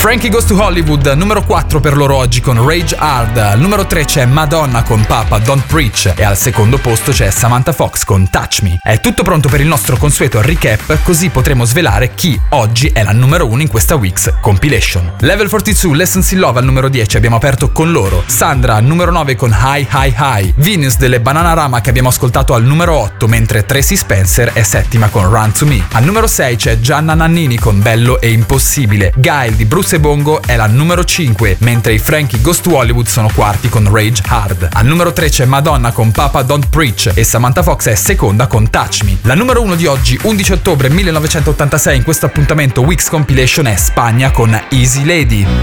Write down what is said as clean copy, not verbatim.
Frankie Goes to Hollywood, numero 4 per loro oggi con Rage Hard. Al numero 3 c'è Madonna con Papa Don't Preach e al secondo posto c'è Samantha Fox con Touch Me. È tutto pronto per il nostro consueto recap, così potremo svelare chi oggi è la numero 1 in questa Weeks Compilation. Level 42, Lessons in Love al numero 10, abbiamo aperto con loro. Sandra al numero 9 con High High High. Venus delle Bananarama che abbiamo ascoltato al numero 8, mentre Tracy Spencer è settima con Run to Me. Al numero 6 c'è Gianna Nannini con Bello e Impossibile. Guile di Bruce e Bongo è la numero 5, mentre i Frankie Goes to Hollywood sono quarti con Rage Hard. Al numero 3 c'è Madonna con Papa Don't Preach e Samantha Fox è seconda con Touch Me. La numero 1 di oggi, 11 ottobre 1986, in questo appuntamento Weeks Compilation è Spagna con Easy Lady.